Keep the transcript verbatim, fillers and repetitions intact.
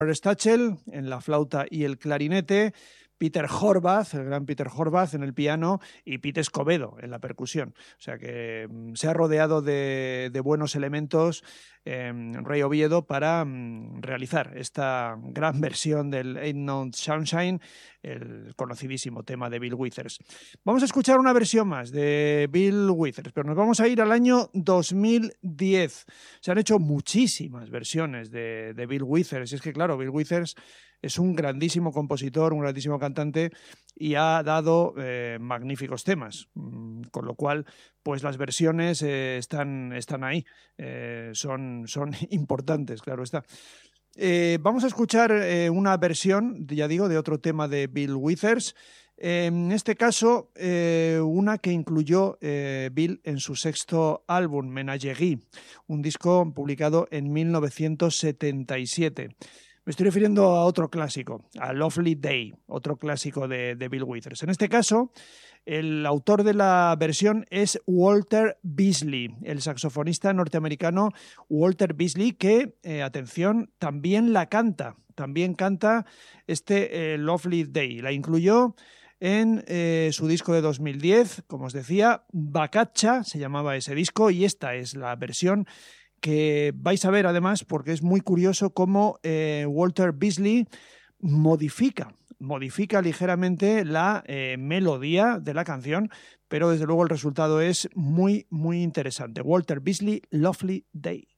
Stachel en la flauta y el clarinete, Peter Horvath, el gran Peter Horvath en el piano y Pete Escobedo en la percusión. O sea que um, se ha rodeado de, de buenos elementos eh, Ray Oviedo para um, realizar esta gran versión del Ain't No Sunshine, el conocidísimo tema de Bill Withers. Vamos a escuchar una versión más de Bill Withers, pero nos vamos a ir al año dos mil diez. Se han hecho muchísimas versiones de, de Bill Withers, y es que claro, Bill Withers es un grandísimo compositor, un grandísimo cantante y ha dado eh, magníficos temas, con lo cual pues las versiones eh, están, están ahí, eh, son, son importantes, claro está. Eh, vamos a escuchar eh, una versión, ya digo, de otro tema de Bill Withers. Eh, en este caso, eh, una que incluyó eh, Bill en su sexto álbum, Menagerie, un disco publicado en mil novecientos setenta y siete. Me estoy refiriendo a otro clásico, a Lovely Day, otro clásico de, de Bill Withers. En este caso, el autor de la versión es Walter Beasley, el saxofonista norteamericano Walter Beasley, que, eh, atención, también la canta, también canta este eh, Lovely Day. La incluyó en eh, su disco de dos mil diez, como os decía, Bacaccia se llamaba ese disco, y esta es la versión que vais a ver además, porque es muy curioso cómo eh, Walter Beasley modifica, modifica ligeramente la eh, melodía de la canción, pero desde luego el resultado es muy, muy interesante. Walter Beasley, Lovely Day.